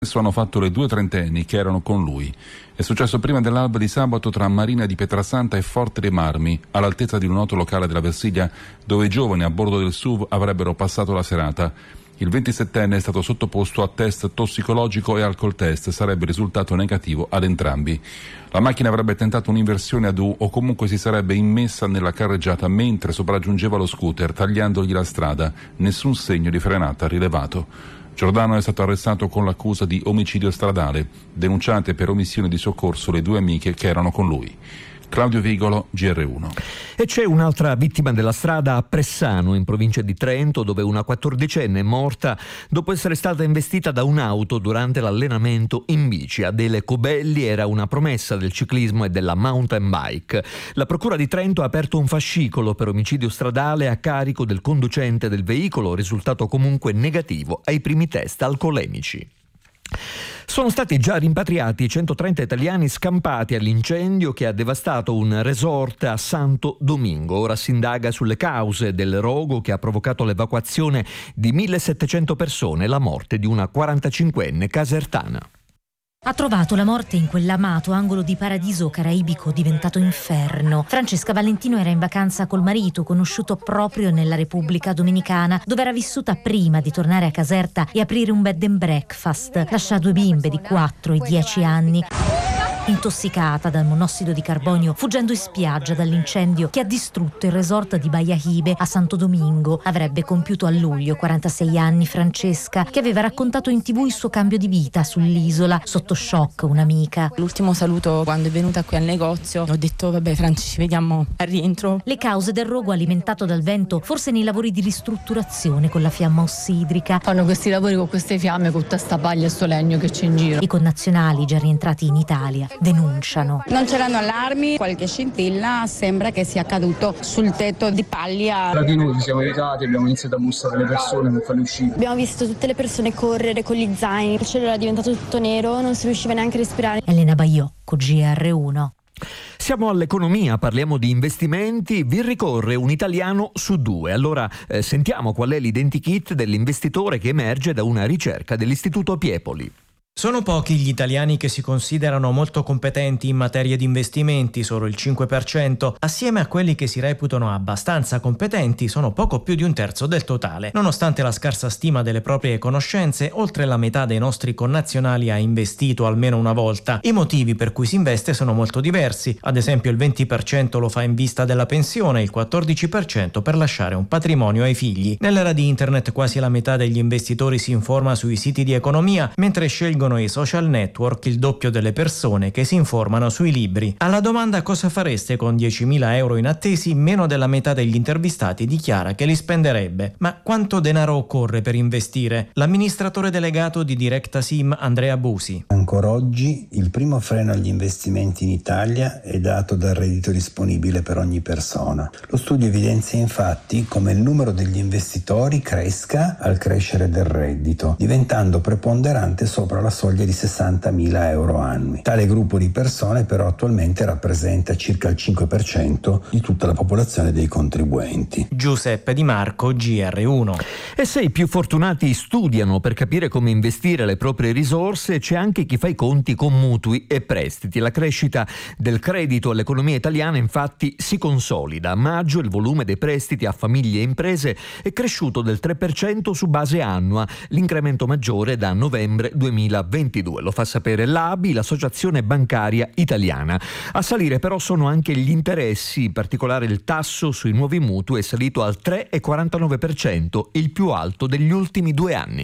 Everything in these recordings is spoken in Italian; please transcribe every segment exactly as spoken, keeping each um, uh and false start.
Questo hanno fatto le due trentenni che erano con lui. È successo prima dell'alba di sabato tra Marina di Pietrasanta e Forte dei Marmi, all'altezza di un noto locale della Versiglia, dove i giovani a bordo del S U V avrebbero passato la serata. Il ventisettenne è stato sottoposto a test tossicologico e alcol test, sarebbe risultato negativo ad entrambi. La macchina avrebbe tentato un'inversione ad U o comunque si sarebbe immessa nella carreggiata mentre sopraggiungeva lo scooter, tagliandogli la strada. Nessun segno di frenata rilevato. Giordano è stato arrestato con l'accusa di omicidio stradale, denunciate per omissione di soccorso le due amiche che erano con lui. Claudio Vigolo, G R uno. E c'è un'altra vittima della strada a Pressano, in provincia di Trento, dove una quattordicenne è morta dopo essere stata investita da un'auto durante l'allenamento in bici. Adele Cobelli era una promessa del ciclismo e della mountain bike. La Procura di Trento ha aperto un fascicolo per omicidio stradale a carico del conducente del veicolo, risultato comunque negativo ai primi test alcolemici. Sono stati già rimpatriati centotrenta italiani scampati all'incendio che ha devastato un resort a Santo Domingo. Ora si indaga sulle cause del rogo che ha provocato l'evacuazione di millesettecento persone e la morte di una quarantacinquenne casertana. Ha trovato la morte in quell'amato angolo di paradiso caraibico diventato inferno. Francesca Valentino era in vacanza col marito, conosciuto proprio nella Repubblica Dominicana, dove era vissuta prima di tornare a Caserta e aprire un bed and breakfast. Lascia due bimbe di quattro e dieci anni. Intossicata dal monossido di carbonio, fuggendo in spiaggia dall'incendio che ha distrutto il resort di Bahia Hibe a Santo Domingo. Avrebbe compiuto a luglio quarantasei anni Francesca, che aveva raccontato in tv il suo cambio di vita sull'isola. Sotto shock un'amica. L'ultimo saluto quando è venuta qui al negozio, ho detto vabbè Franci, ci vediamo al rientro. Le cause del rogo alimentato dal vento, forse nei lavori di ristrutturazione con la fiamma ossidrica. Fanno questi lavori con queste fiamme, con tutta sta paglia e sto legno che c'è in giro. I connazionali già rientrati in Italia denunciano. Non c'erano allarmi, qualche scintilla sembra che sia caduto sul tetto di paglia. Tra di noi ci siamo aiutati, abbiamo iniziato a bussare le persone per farle uscire. Abbiamo visto tutte le persone correre con gli zaini, il cielo era diventato tutto nero, non si riusciva neanche a respirare. Elena Baiocco, G R uno. Siamo all'economia, parliamo di investimenti, vi ricorre un italiano su due. Allora eh, sentiamo qual è l'identikit dell'investitore che emerge da una ricerca dell'Istituto Piepoli. Sono pochi gli italiani che si considerano molto competenti in materia di investimenti, solo il cinque per cento. Assieme a quelli che si reputano abbastanza competenti, sono poco più di un terzo del totale. Nonostante la scarsa stima delle proprie conoscenze, oltre la metà dei nostri connazionali ha investito almeno una volta. I motivi per cui si investe sono molto diversi. Ad esempio il venti per cento lo fa in vista della pensione, il quattordici per cento per lasciare un patrimonio ai figli. Nell'era di internet quasi la metà degli investitori si informa sui siti di economia, mentre scelgono i social network il doppio delle persone che si informano sui libri. Alla domanda cosa fareste con diecimila euro inattesi, meno della metà degli intervistati dichiara che li spenderebbe. Ma quanto denaro occorre per investire? L'amministratore delegato di Directa Sim, Andrea Busi. Ancora oggi il primo freno agli investimenti in Italia è dato dal reddito disponibile per ogni persona. Lo studio evidenzia infatti come il numero degli investitori cresca al crescere del reddito, diventando preponderante sopra la soglia di sessantamila euro annui. Tale gruppo di persone però attualmente rappresenta circa il cinque per cento di tutta la popolazione dei contribuenti. Giuseppe Di Marco, G R uno. E se i più fortunati studiano per capire come investire le proprie risorse, c'è anche chi fa i conti con mutui e prestiti. La crescita del credito all'economia italiana infatti si consolida. A maggio il volume dei prestiti a famiglie e imprese è cresciuto del tre per cento su base annua, l'incremento maggiore da novembre duemilaventidue. Lo fa sapere l'A B I, l'Associazione Bancaria Italiana. A salire però sono anche gli interessi, in particolare il tasso sui nuovi mutui è salito al tre virgola quarantanove per cento, il più alto degli ultimi due anni.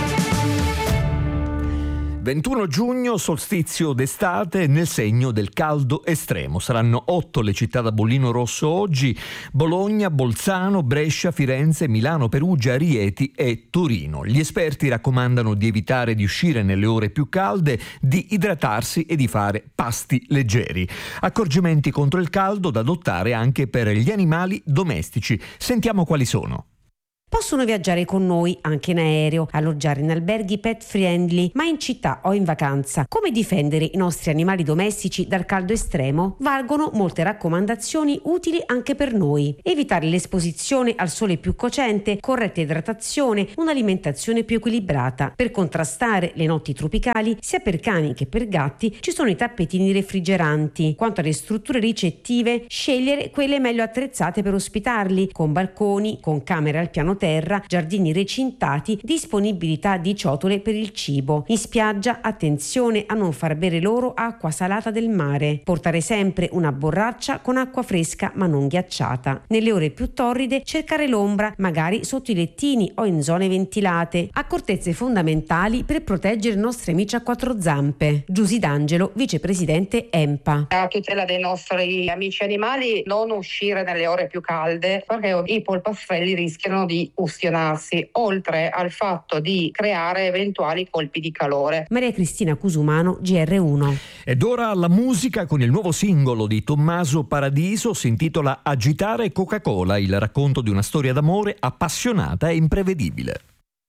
ventuno giugno, solstizio d'estate nel segno del caldo estremo. Saranno otto le città da bollino rosso oggi: Bologna, Bolzano, Brescia, Firenze, Milano, Perugia, Rieti e Torino. Gli esperti raccomandano di evitare di uscire nelle ore più calde, di idratarsi e di fare pasti leggeri. Accorgimenti contro il caldo da adottare anche per gli animali domestici. Sentiamo quali sono. Possono viaggiare con noi anche in aereo, alloggiare in alberghi pet friendly, ma in città o in vacanza. Come difendere i nostri animali domestici dal caldo estremo? Valgono molte raccomandazioni utili anche per noi. Evitare l'esposizione al sole più cocente, corretta idratazione, un'alimentazione più equilibrata. Per contrastare le notti tropicali, sia per cani che per gatti, ci sono i tappetini refrigeranti. Quanto alle strutture ricettive, scegliere quelle meglio attrezzate per ospitarli, con balconi, con camere al piano terra, giardini recintati, disponibilità di ciotole per il cibo. In spiaggia, attenzione a non far bere loro acqua salata del mare. Portare sempre una borraccia con acqua fresca ma non ghiacciata. Nelle ore più torride, cercare l'ombra, magari sotto i lettini o in zone ventilate. Accortezze fondamentali per proteggere i nostri amici a quattro zampe. Giusy D'Angelo, vicepresidente EMPA. A tutela dei nostri amici animali, non uscire nelle ore più calde, perché i polpastrelli rischiano di ustionarsi, oltre al fatto di creare eventuali colpi di calore. Maria Cristina Cusumano, G R uno. Ed ora la musica con il nuovo singolo di Tommaso Paradiso, si intitola Agitare Coca-Cola, il racconto di una storia d'amore appassionata e imprevedibile.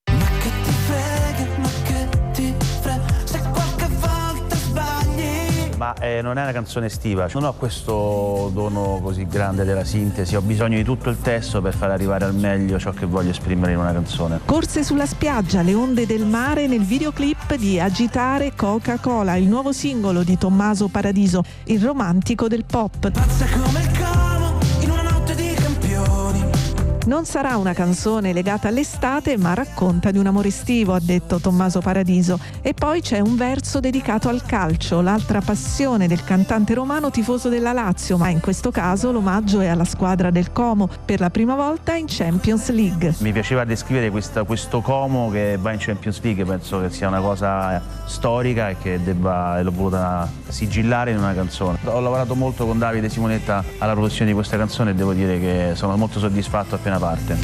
Ma eh, non è una canzone estiva, non ho questo dono così grande della sintesi, ho bisogno di tutto il testo per far arrivare al meglio ciò che voglio esprimere in una canzone. Corse sulla spiaggia, le onde del mare nel videoclip di Agitare Coca-Cola, il nuovo singolo di Tommaso Paradiso, il romantico del pop. Pazza come il Como in una notte di campioni. Non sarà una canzone legata all'estate, ma racconta di un amore estivo, ha detto Tommaso Paradiso. E poi c'è un verso dedicato al calcio, l'altra passione del cantante romano tifoso della Lazio, ma in questo caso l'omaggio è alla squadra del Como, per la prima volta in Champions League. Mi piaceva descrivere questa, questo Como che va in Champions League, penso che sia una cosa storica e che debba, l'ho voluta sigillare in una canzone. Ho lavorato molto con Davide Simonetta alla produzione di questa canzone e devo dire che sono molto soddisfatto appena parte.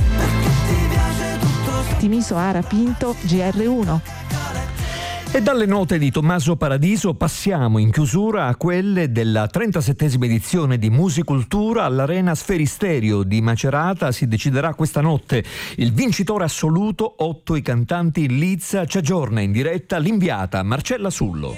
Timiso Ara Pinto, G R uno. E dalle note di Tommaso Paradiso passiamo in chiusura a quelle della trentasettesima edizione di Musicultura all'Arena Sferisterio di Macerata. Si deciderà questa notte il vincitore assoluto. Otto i cantanti in lizza. Ci aggiorna in diretta l'inviata Marcella Sullo.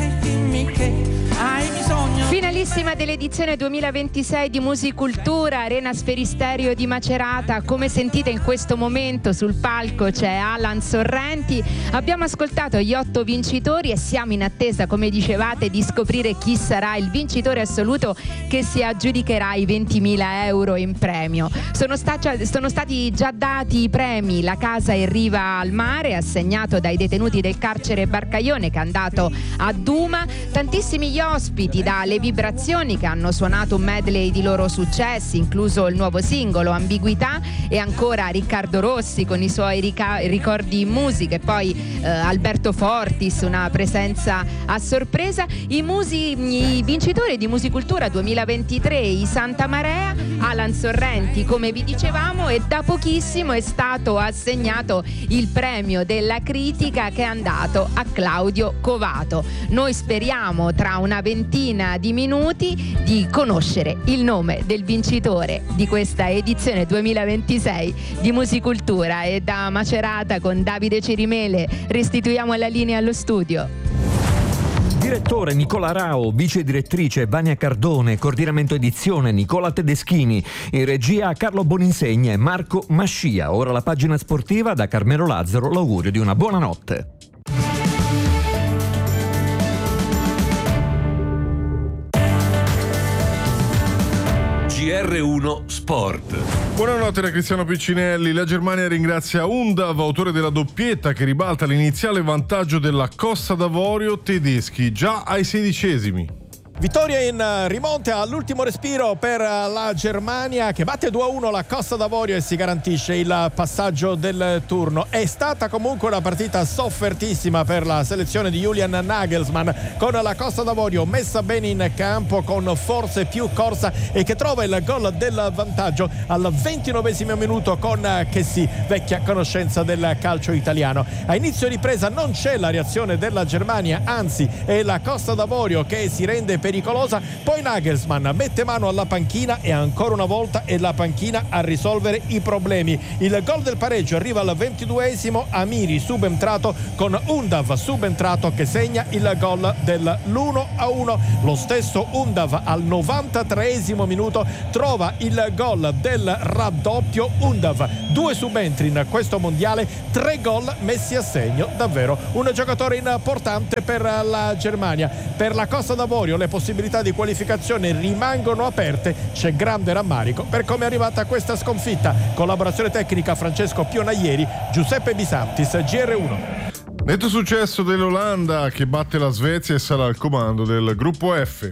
Finalissima dell'edizione duemilaventisei di Musicultura, Arena Sferisterio di Macerata. Come sentite in questo momento sul palco c'è Alan Sorrenti. Abbiamo ascoltato gli otto vincitori e siamo in attesa, come dicevate, di scoprire chi sarà il vincitore assoluto che si aggiudicherà i ventimila euro in premio. Sono, sta- sono stati già dati i premi. La casa in riva al mare, assegnato dai detenuti del carcere Barcaione, che è andato a Duma. Tantissimi gli ospiti, dalle vibrazioni, che hanno suonato un medley di loro successi, incluso il nuovo singolo Ambiguità, e ancora Riccardo Rossi con i suoi rica- ricordi in musica, e poi eh, Alberto Fortis, una presenza a sorpresa. I, musi- i vincitori di Musicultura duemilaventitré, i Santa Marea, Alan Sorrenti, come vi dicevamo, e da pochissimo è stato assegnato il premio della critica, che è andato a Claudio Covato. Noi speriamo tra una ventina di minuti di conoscere il nome del vincitore di questa edizione duemilaventisei di Musicultura. E da Macerata con Davide Cirimele restituiamo la linea allo studio. Direttore Nicola Rao, vice direttrice Vania Cardone, coordinamento edizione Nicola Tedeschini, in regia Carlo Boninsegna e Marco Mascia. Ora la pagina sportiva da Carmelo Lazzaro, l'augurio di una buona notte. G R uno Sport. Buonanotte da Cristiano Piccinelli. La Germania ringrazia Undav, autore della doppietta che ribalta l'iniziale vantaggio della Costa d'Avorio tedeschi, già ai sedicesimi. Vittoria in rimonta all'ultimo respiro per la Germania, che batte due a uno la Costa d'Avorio e si garantisce il passaggio del turno. È stata comunque una partita soffertissima per la selezione di Julian Nagelsmann, con la Costa d'Avorio messa bene in campo, con forse più corsa, e che trova il gol del vantaggio al ventinovesimo minuto con Chessy, vecchia conoscenza del calcio italiano. A inizio ripresa non c'è la reazione della Germania, anzi è la Costa d'Avorio che si rende pericolosa, poi Nagelsmann mette mano alla panchina e ancora una volta è la panchina a risolvere i problemi. Il gol del pareggio arriva al ventiduesimo, Amiri subentrato con Undav subentrato che segna il gol dell'uno a uno. Lo stesso Undav al novantatreesimo minuto trova il gol del raddoppio. Undav, due subentri in questo mondiale, tre gol messi a segno, davvero un giocatore importante per la Germania. Per la Costa d'Avorio le possibilità di qualificazione rimangono aperte, c'è grande rammarico per come è arrivata questa sconfitta. Collaborazione tecnica Francesco Pionaieri, Giuseppe Bisantis, G R uno. Netto successo dell'Olanda che batte la Svezia e sarà al comando del gruppo F.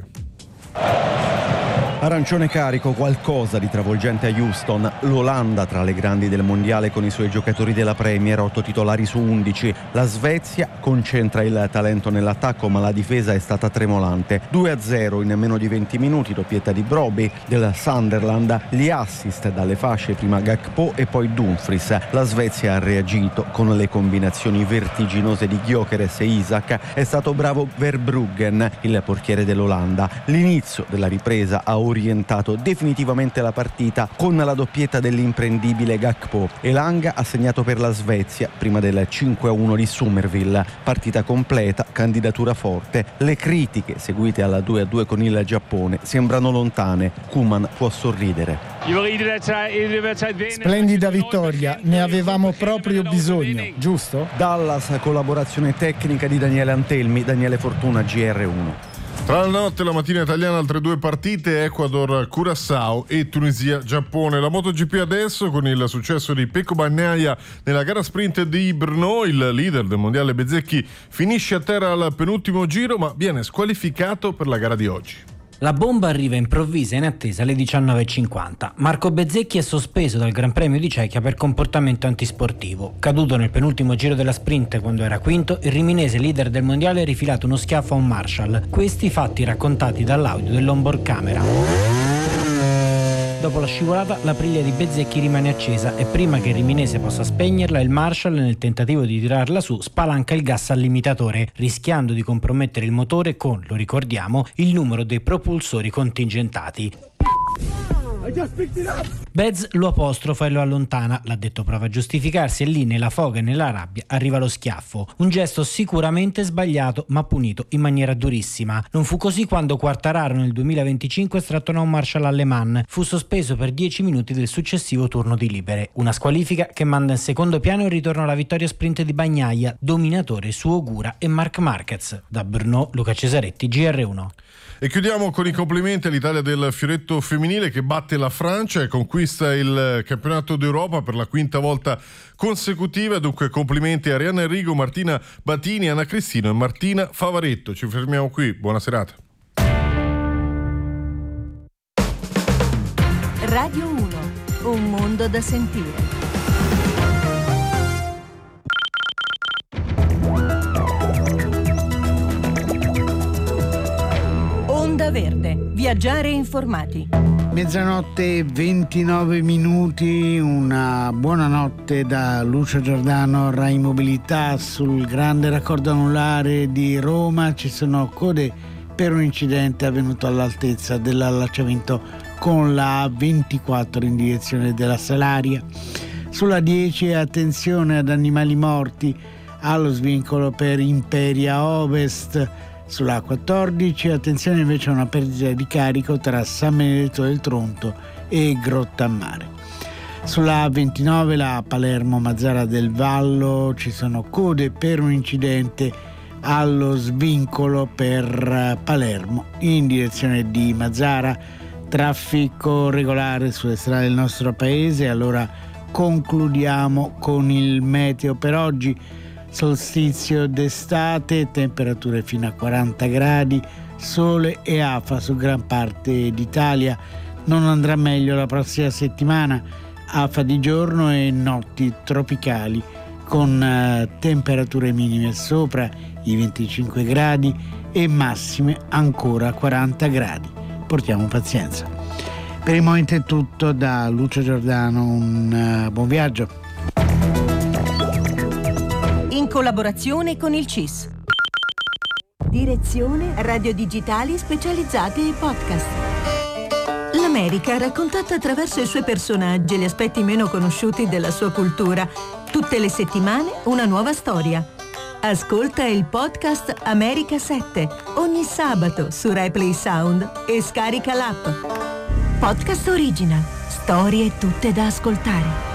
Arancione carico, qualcosa di travolgente a Houston. L'Olanda tra le grandi del mondiale con i suoi giocatori della Premier, otto titolari su undici. La Svezia concentra il talento nell'attacco, ma la difesa è stata tremolante. due a zero in meno di venti minuti, doppietta di Broby del Sunderland, gli assist dalle fasce prima Gakpo e poi Dumfries. La Svezia ha reagito con le combinazioni vertiginose di Gyökeres e Isak. È stato bravo Verbruggen, il portiere dell'Olanda. L'inizio della ripresa ha orientato definitivamente la partita con la doppietta dell'imprendibile Gakpo. Elanga ha segnato per la Svezia prima del cinque a uno di Summerville. Partita completa, candidatura forte. Le critiche seguite alla due a due con il Giappone sembrano lontane. Koeman può sorridere. Splendida vittoria, ne avevamo proprio bisogno, giusto? Dallas, collaborazione tecnica di Daniele Antelmi, Daniele Fortuna, G R uno. Tra la notte e la mattina italiana altre due partite, Ecuador Curaçao e Tunisia Giappone. La MotoGP adesso con il successo di Pecco Bagnaia nella gara sprint di Brno. Il leader del mondiale Bezzecchi finisce a terra al penultimo giro ma viene squalificato per la gara di oggi. La bomba arriva improvvisa e inattesa alle diciannove e cinquanta. Marco Bezzecchi è sospeso dal Gran Premio di Cechia per comportamento antisportivo. Caduto nel penultimo giro della sprint quando era quinto, il riminese leader del mondiale ha rifilato uno schiaffo a un Marshall. Questi fatti raccontati dall'audio dell'onboard camera. Dopo la scivolata, la briglia di Bezzecchi rimane accesa e prima che il riminese possa spegnerla, il Marshall, nel tentativo di tirarla su, spalanca il gas al limitatore, rischiando di compromettere il motore con, lo ricordiamo, il numero dei propulsori contingentati. Bez lo apostrofa e lo allontana, l'ha detto prova a giustificarsi e lì nella foga e nella rabbia arriva lo schiaffo. Un gesto sicuramente sbagliato ma punito in maniera durissima. Non fu così quando Quartararo nel duemilaventicinque strattonò un Marshall alle Man. Fu sospeso per dieci minuti del successivo turno di libere. Una squalifica che manda in secondo piano il ritorno alla vittoria sprint di Bagnaia, dominatore su Ogura e Marc Marquez. Da Brno, Luca Cesaretti, G R uno. E chiudiamo con i complimenti all'Italia del fioretto femminile che batte la Francia e conquista il campionato d'Europa per la quinta volta consecutiva. Dunque complimenti a Arianna Enrico, Martina Batini, Anna Cristino e Martina Favaretto. Ci fermiamo qui, buona serata. Radio uno, un mondo da sentire. Onda Verde, viaggiare informati. Mezzanotte e ventinove minuti, una buonanotte da Lucio Giordano, Rai Mobilità. Sul grande raccordo anulare di Roma ci sono code per un incidente avvenuto all'altezza dell'allacciamento con la A ventiquattro in direzione della Salaria. Sulla dieci attenzione ad animali morti allo svincolo per Imperia Ovest. Sulla quattordici attenzione invece a una perdita di carico tra San Benedetto del Tronto e Grottammare. Sulla ventinove la Palermo-Mazzara del Vallo ci sono code per un incidente allo svincolo per Palermo in direzione di Mazzara. Traffico regolare sulle strade del nostro paese. Allora concludiamo con il meteo per oggi. Solstizio d'estate, temperature fino a quaranta gradi, sole e afa su gran parte d'Italia. Non andrà meglio la prossima settimana, afa di giorno e notti tropicali con eh, temperature minime sopra i venticinque gradi e massime ancora quaranta gradi. Portiamo pazienza. Per il momento è tutto da Lucio Giordano, un uh, buon viaggio. In collaborazione con il C I S. Direzione Radio Digitali Specializzate e Podcast. L'America raccontata attraverso i suoi personaggi e gli aspetti meno conosciuti della sua cultura. Tutte le settimane una nuova storia. Ascolta il podcast America sette ogni sabato su Replay Sound e scarica l'app. Podcast Original. Storie tutte da ascoltare.